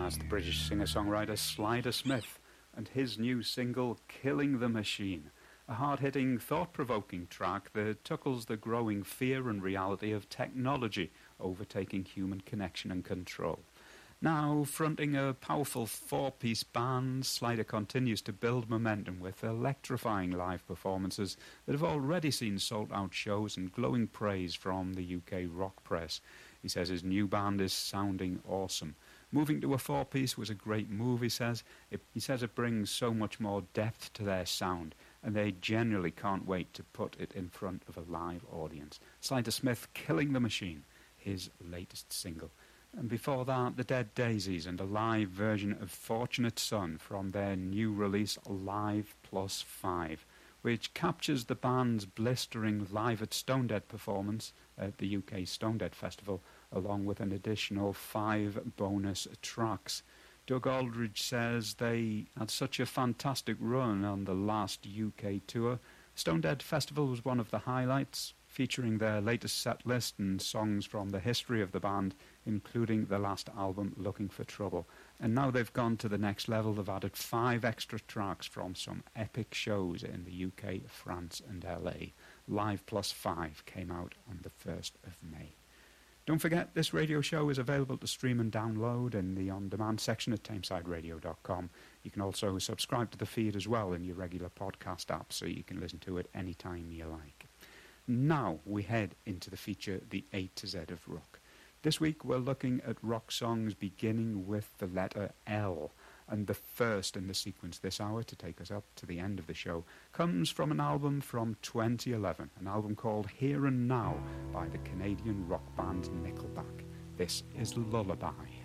That's the British singer-songwriter Slider Smith and his new single, Killing the Machine, a hard-hitting, thought-provoking track that tackles the growing fear and reality of technology overtaking human connection and control. Now, fronting a powerful four-piece band, Slider continues to build momentum with electrifying live performances that have already seen sold-out shows and glowing praise from the UK rock press. He says his new band is sounding awesome. Moving to a four-piece was a great move, he says. He says it brings so much more depth to their sound, and they generally can't wait to put it in front of a live audience. Slider Smith, Killing the Machine, his latest single. And before that, the Dead Daisies and a live version of Fortunate Son from their new release, Live Plus 5, which captures the band's blistering Live at Stone Dead performance at the UK Stone Dead Festival, along with an additional 5 bonus tracks. Doug Aldridge says they had such a fantastic run on the last UK tour. Stone Dead Festival was one of the highlights, featuring their latest set list and songs from the history of the band, including the last album, Looking for Trouble. And now they've gone to the next level. They've added 5 extra tracks from some epic shows in the UK, France and LA. Live Plus 5 came out on the 1st of May. Don't forget, this radio show is available to stream and download in the on-demand section at tamesideradio.com. You can also subscribe to the feed as well in your regular podcast app, so you can listen to it anytime you like. Now we head into the feature, The A to Z of Rock. This week we're looking at rock songs beginning with the letter L, and the first in the sequence this hour to take us up to the end of the show comes from an album from 2011, an album called Here and Now by the Canadian rock band Nickelback. This is Lullaby.